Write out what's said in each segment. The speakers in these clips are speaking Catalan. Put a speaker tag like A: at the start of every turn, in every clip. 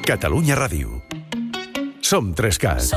A: Catalunya Ràdio. Som 3CAT.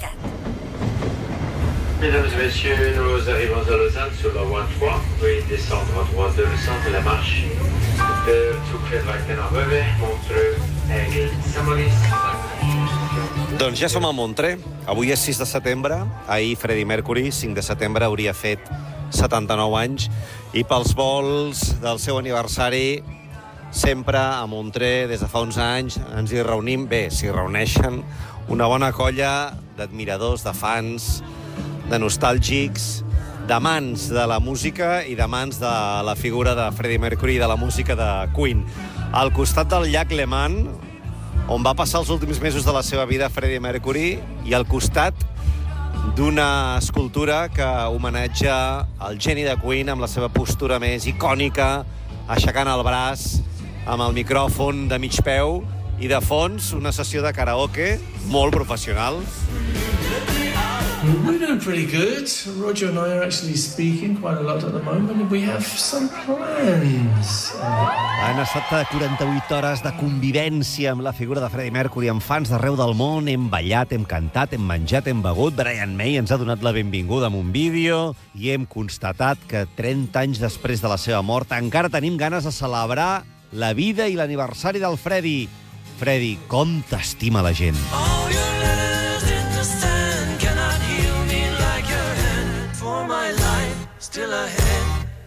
B: Mesdames et messieurs, nous arrivons à Lausanne sur la voie 3. Veuillez descendre à droite de le centre de la marche. Zug fährt weiter nach Vevey, Montreux, Aigle, Saint-Maurice.
C: Doncs ja som a Montreux. Avui és 6 de setembre. Ahir Freddie Mercury, 5 de setembre, hauria fet 79 anys. I pels vols del seu aniversari, sempre a Montreux, des de fa uns anys, ens hi reunim. Bé, s'hi reuneixen una bona colla d'admiradors, de fans, de nostàlgics, d'amants de la música i d'amants de la figura de Freddie Mercury i de la música de Queen. Al costat del llac Léman, on va passar els últims mesos de la seva vida Freddie Mercury, i al costat d'una escultura que homenatja el geni de Queen amb la seva postura més icònica, aixecant el braç amb el micròfon de mig peu, i de fons una sessió de karaoke molt professional.
D: We're doing pretty good. Roger and I are actually speaking quite a lot at the moment, and we have some plans.
C: Han estat 48 hores de convivència amb la figura de Freddie Mercury, amb fans d'arreu del món. Hem ballat, hem cantat, hem menjat, hem begut. Brian May ens ha donat la benvinguda amb un vídeo i hem constatat que 30 anys després de la seva mort encara tenim ganes de celebrar la vida i l'aniversari del Freddie. Freddie, com t'estima la gent.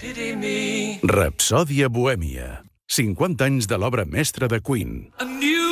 A: Rapsòdia Bohèmia. 50 anys de l'obra mestra de Queen.
E: A new